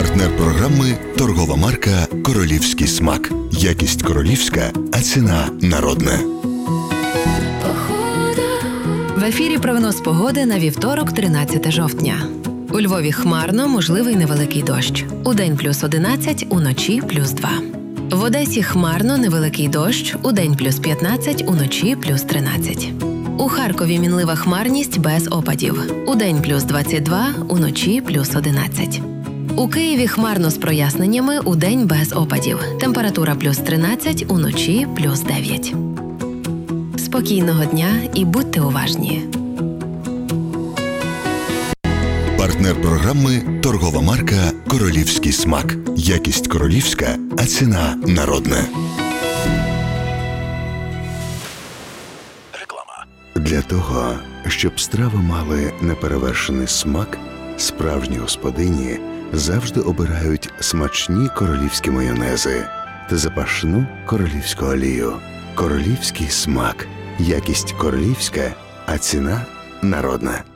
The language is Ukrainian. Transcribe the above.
Партнер програми – торгова марка «Королівський смак». Якість королівська, а ціна народна. В ефірі прогноз погоди на вівторок, 13 жовтня. У Львові хмарно, можливий невеликий дощ. Удень +11, уночі +2. В Одесі хмарно, невеликий дощ. Удень +15, уночі +13. У Харкові мінлива хмарність без опадів. Удень +22, уночі +11. У Києві хмарно з проясненнями, удень без опадів. Температура +13, уночі +9. Спокійного дня і будьте уважні. Партнер програми – торгова марка «Королівський смак». Якість королівська, а ціна народна. Реклама. Для того, щоб страви мали неперевершений смак, справжні господині завжди обирають смачні королівські майонези та запашну королівську олію. Королівський смак. Якість королівська, а ціна народна.